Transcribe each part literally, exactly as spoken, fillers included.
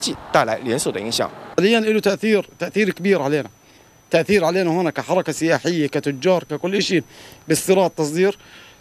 带来连锁的影响。 له تأثير تأثير كبير علينا تأثير علينا هنا كحركة سياحية كتجار ككل شيء باستيراد تصدير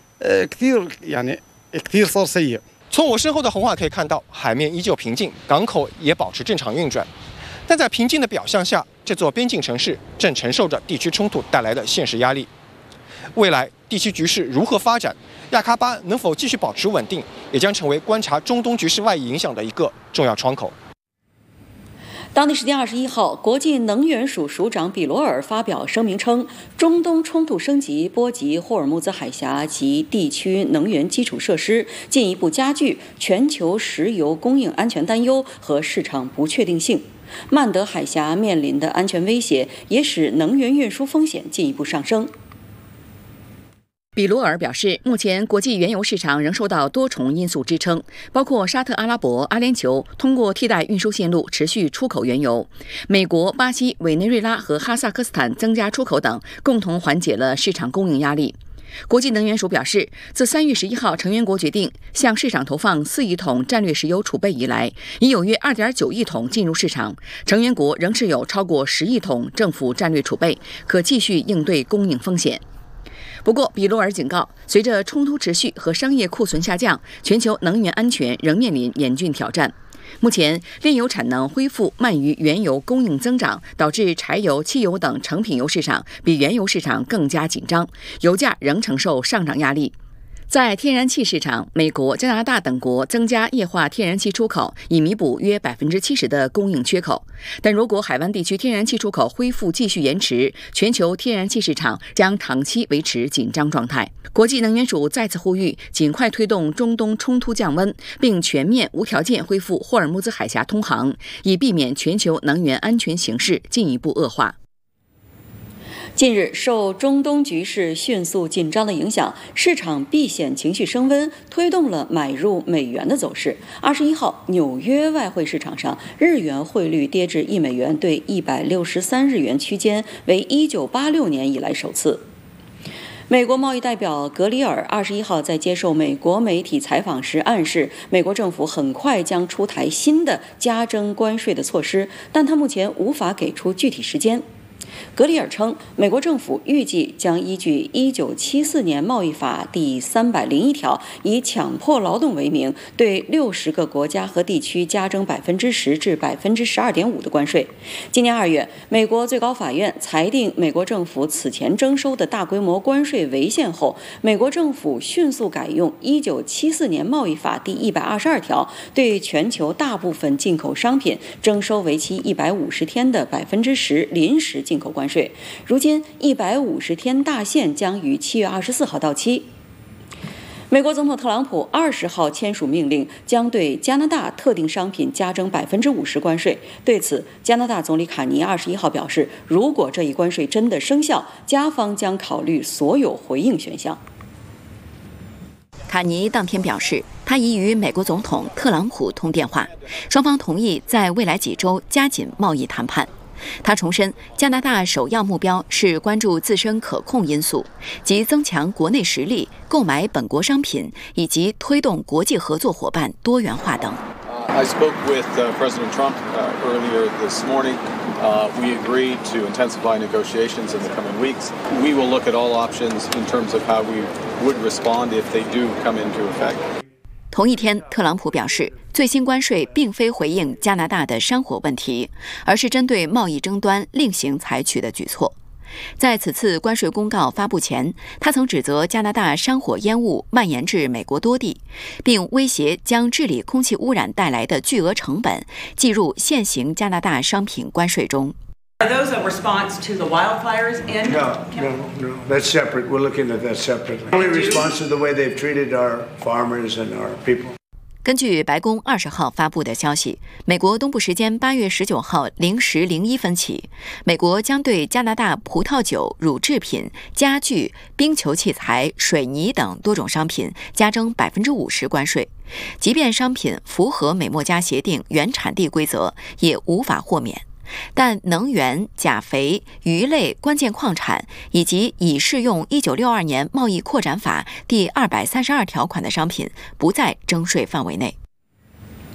كثير يعني كثير صار سيء。 从我身后的红海可以看到，海面依旧平静，港口也保持正常运转。但在平静的表象下，这座边境城市正承受着地区冲突带来的现实压力。未来地区局势如何发展，亚喀巴能否继续保持稳定，也将成为观察中东局势外溢影响的一个重要窗口。 当地时间二十一号，国际能源署署长比罗尔发表声明称，中东冲突升级波及霍尔木兹海峡及地区能源基础设施，进一步加剧全球石油供应安全担忧和市场不确定性。曼德海峡面临的安全威胁也使能源运输风险进一步上升。 比罗尔表示，目前国际原油市场仍受到多重因素支撑，包括沙特阿拉伯、阿联酋通过替代运输线路持续出口原油，美国、巴西、委内瑞拉和哈萨克斯坦增加出口等，共同缓解了市场供应压力。国际能源署表示，自三月十一号成员国决定向市场投放四亿桶战略石油储备以来，已有约二点九亿桶进入市场，成员国仍是有超过十亿桶政府战略储备，可继续应对供应风险。不过，比罗尔警告，随着冲突持续和商业库存下降，全球能源安全仍面临严峻挑战。目前，炼油产能恢复慢于原油供应增长，导致柴油、汽油等成品油市场比原油市场更加紧张，油价仍承受上涨压力。在天然气市场，美国、加拿大等国增加液化天然气出口，以弥补约百分之七十的供应缺口。但如果海湾地区天然气出口恢复继续延迟，全球天然气市场将长期维持紧张状态。国际能源署再次呼吁，尽快推动中东冲突降温，并全面无条件恢复霍尔木兹海峡通航，以避免全球能源安全形势进一步恶化。 近日，受中东局势迅速紧张的影响，市场避险情绪升温，推动了买入美元的走势。二十一号，纽约外汇市场上，日元汇率跌至一美元兑一百六十三日元区间，为一九八六年以来首次。美国贸易代表格里尔二十一号在接受美国媒体采访时暗示，美国政府很快将出台新的加征关税的措施，但他目前无法给出具体时间。格里尔称，美国政府预计将依据一九七四年贸易法第三百零一条，以强迫劳动为名，对六十个国家和地区加征百分之十至百分之十二点五的关税。今年二月，美国最高法院裁定美国政府此前征收的大规模关税违宪后，美国政府迅速改用一九七四年贸易法第一百二十二条，对全球大部分进口商品征收为期一百五十天的百分之十临时进口关税。如今一百五十天大限将于七月二十四号到期。美国总统特朗普二十号签署命令，将对加拿大特定商品加征百分之五十关税。对此，加拿大总理卡尼二十一号表示，如果这一关税真的生效，加方将考虑所有回应选项。 卡尼当天表示，他已与美国总统特朗普通电话，双方同意在未来几周加紧贸易谈判。他重申，加拿大首要目标是关注自身可控因素，即增强国内实力、购买本国商品以及推动国际合作伙伴多元化等。 I spoke with uh, President Trump uh, earlier this morning. Uh, we agreed to intensify negotiations in the coming weeks. We will look at all options in terms of how we would respond if they do come into effect. 同一天，特朗普表示，最新关税并非回应加拿大的山火问题，而是针对贸易争端另行采取的举措。在此次关税公告发布前，他曾指责加拿大山火烟雾蔓延至美国多地，并威胁将治理空气污染带来的巨额成本计入现行加拿大商品关税中。 Are those a response to the wildfires in? No, no, no. That's separate. We're looking at that separately. Only response to the way they've treated our farmers and our people. 根据白宫二十号发布的消息，美国东部时间八月十九号零时零一分起，美国将对加拿大葡萄酒、乳制品、家具、冰球器材、水泥等多种商品加征百分之五十关税，即便商品符合美墨加协定原产地规则，也无法豁免。但能源、钾肥、鱼类、关键矿产以及已适用一九六二年贸易扩展法第二百三十二条款的商品不在征税范围内。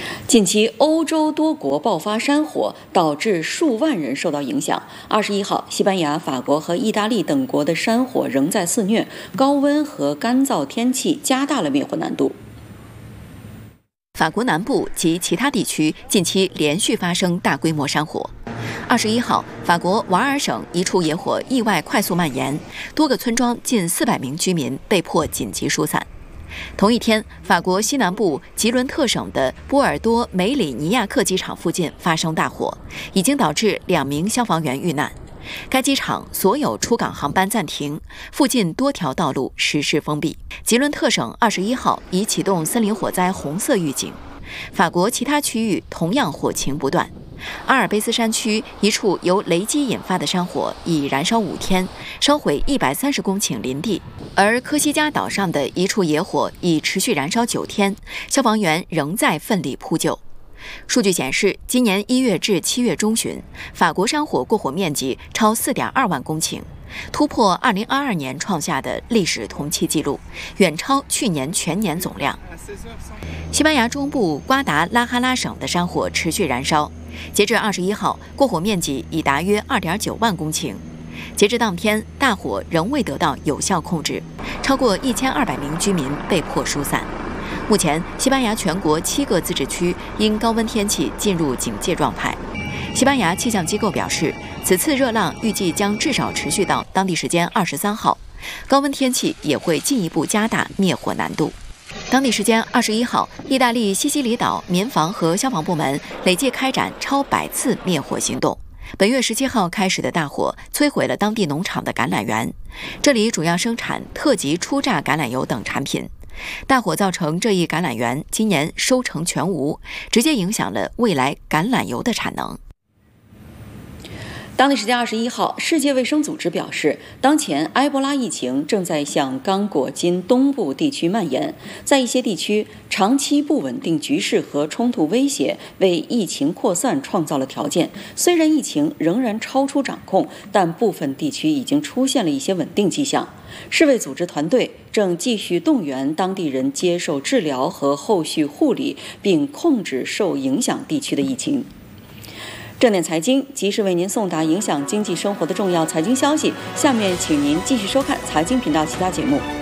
近期，欧洲多国爆发山火，导致数万人受到影响。二十一号，西班牙、法国和意大利等国的山火仍在肆虐，高温和干燥天气加大了灭火难度。 法国南部及其他地区近期连续发生大规模山火。二十一号，法国瓦尔省一处野火意外快速蔓延，多个村庄近四百名居民被迫紧急疏散。同一天，法国西南部吉伦特省的波尔多梅里尼亚克机场附近发生大火，已经导致两名消防员遇难。该机场所有出港航班暂停，附近多条道路实施封闭。吉伦特省二十一号已启动森林火灾红色预警。法国其他区域同样火情不断。阿尔卑斯山区一处由雷击引发的山火已燃烧五天，烧毁一百三十公顷林地；而科西嘉岛上的一处野火已持续燃烧九天，消防员仍在奋力扑救。数据显示，今年一月至七月中旬，法国山火过火面积超 四点二万公顷，突破二零二二年创下的历史同期纪录，远超去年全年总量。西班牙中部瓜达拉哈拉省的山火持续燃烧，截至二十一号，过火面积已达约 二点九万公顷。截至当天，大火仍未得到有效控制，超过一千二百名居民被迫疏散。目前，西班牙全国七个自治区因高温天气进入警戒状态。西班牙气象机构表示，此次热浪预计将至少持续到当地时间二十三号，高温天气也会进一步加大灭火难度。当地时间二十一号，意大利西西里岛民防和消防部门累计开展超百次灭火行动。本月十七号开始的大火摧毁了当地农场的橄榄园，这里主要生产特级初榨橄榄油等产品。大火造成这一橄榄园今年收成全无，直接影响了未来橄榄油的产能。 当地时间二十一号，世界卫生组织表示，当前埃博拉疫情正在向刚果金东部地区蔓延，在一些地区，长期不稳定局势和冲突威胁为疫情扩散创造了条件。虽然疫情仍然超出掌控，但部分地区已经出现了一些稳定迹象。世卫组织团队正继续动员当地人接受治疗和后续护理，并控制受影响地区的疫情。正点财经及时为您送达影响经济生活的重要财经消息。下面，请您继续收看财经频道其他节目。